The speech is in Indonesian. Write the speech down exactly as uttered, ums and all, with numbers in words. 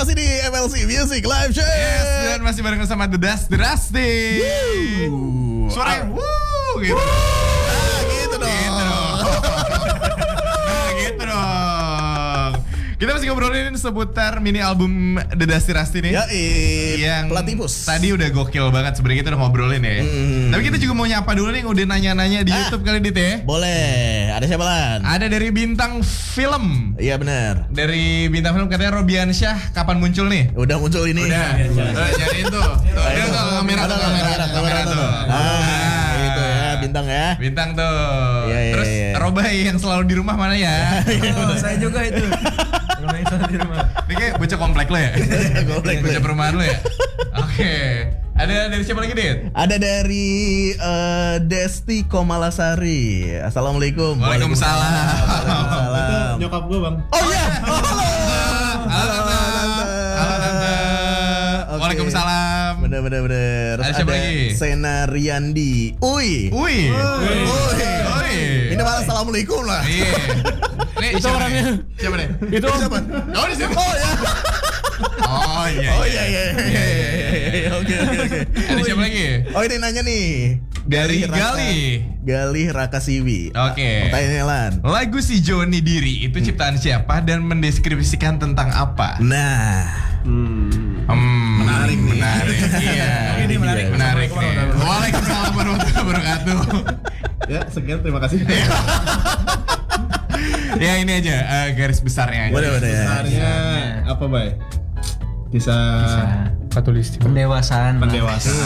masih di M L C Music Live Show. Yes, dan masih bareng sama The Dust The Rusty. Suara yang wuh gitu. Ah, gitu dong. Gitu dong. Nah, gitu dong. Kita masih ngobrolin seputar mini album The Dusty Rusty nih. Ya, yang Platypus. tadi udah gokil banget sebenarnya, kita udah ngobrolin ya. Hmm. Tapi kita juga mau nyapa dulu nih yang udah nanya-nanya di Ah. YouTube kali Dit ya. Boleh. Ada siapa Lan? Ada dari Bintang Film. Iya benar. Dari Bintang Film katanya Robiansyah kapan muncul nih? Udah muncul ini. Udah. Tuh, nyariin tuh. Tuh, dia tuh kamera tuh, kamera, kamera tuh. Ah, itu ya, Bintang ya. Bintang tuh. Iya, iya, Terus iya. Robai yang selalu di rumah mana ya? Oh, saya juga itu. Rumah yang selalu di rumah. Ini kayak bocah komplek lo ya? Komplek lo ya? Bocah perumahan lo ya? Oke. Ada dari siapa lagi, Dit? Ada dari eh, Desti Komalasari. Assalamualaikum. Waalaikumsalam. Waalaikumsalam. Nyokap gue bang. Oh iya. Oh, halo. Halo, Tante. Halo, Tante. Oke. Waalaikumsalam. Bener bener bener. Ada siapa lagi? Sena Riyandi. Ui. Ui. Ui. Ui. Ini malah assalamualaikum lah. Iya. Nih, Itu siapa orangnya. nih? Siapa nih? Itu Siapa? Oh, di sini. Oh ya. Oh iya. Oh iya iya iya iya. Oke oke oke. Ada siapa lagi? Oh ini nanya nih. Dari Raka- Gali. Gali Rakasiwi. Oke. Pertanyaannya Lan. Lagu Si Joni Diri itu ciptaan siapa dan mendeskripsikan tentang apa? Nah. Hmm, Menarik nih. Menarik. Iya. Ini menarik. Menarik nih. Waalaikumsalam warahmatullahi wabarakatuh. Ya sekian, terima kasih. Ya ini aja eh, garis besarnya aja. Boleh boleh ya. Sebenarnya apa bay? Kisah Katulistiwa. pendewasaan. Pendewasaan.